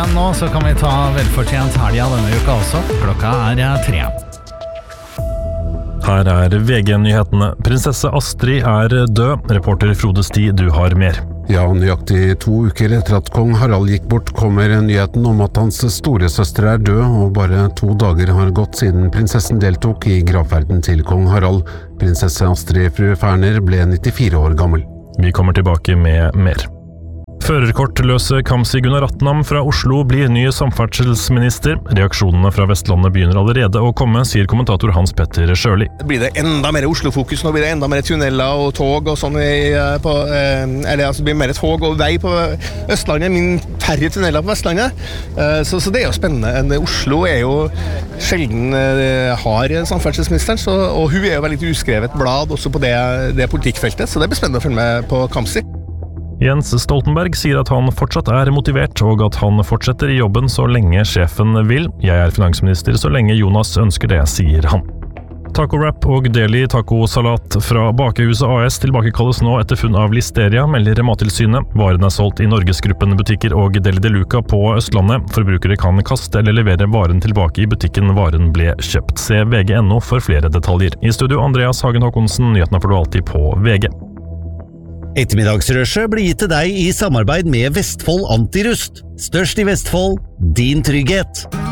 igjen nå, så kan vi ta velfortjent helga denne uka også. Klokka 3. Her VG-nyhetene. Prinsesse Astrid død. Reporter Frode Sti, du har mer. Ja, nøyaktig 2 uker etter at kong Harald gikk bort, kommer nyheten om at hans storesøster død, og bare 2 dager har gått siden prinsessen deltok i gravferden til kong Harald. Prinsesse Astrid fru Ferner ble 94 år gammel. Vi kommer tilbake med mer. Førerkortløse Kamzy Gunaratnam fra Oslo blir ny samferdselsminister. Reaksjonene fra Vestlandet begynner allerede å komme, sier kommentator Hans Petter Sjøli. Blir det enda mer Oslo-fokus, nå blir det enda mer tunneler og tog og sånn, blir mer tog og vei på Østlandet, færre tunneler på Vestlandet. Så det jo spennende. Oslo jo sjelden har samferdselsministeren, og hun jo veldig uskrevet blad også på det politikkfeltet, så det blir spennende å følge med på Kamzy. Jens Stoltenberg sier at han fortsatt motivert, og at han fortsetter i jobben så lenge sjefen vil. Jeg finansminister så lenge Jonas ønsker det, sier han. Taco-wrap og deli tacosalat fra Bakehuset AS tilbakekalles nå etter funn av listeria, melder Mattilsynet. Varen solgt i Norgesgruppen butikker og Deli de Luca på Østlandet. Forbrukere kan kaste eller levere varen tilbake i butikken varen ble kjøpt. Se VG.no for flere detaljer. I studio Andreas Hagen Håkonsen, nyhetene får du alltid på VG. Ettermiddagsrushet blir gitt til deg i samarbeid med Vestfold Antirust. Størst i Vestfold, din trygghet.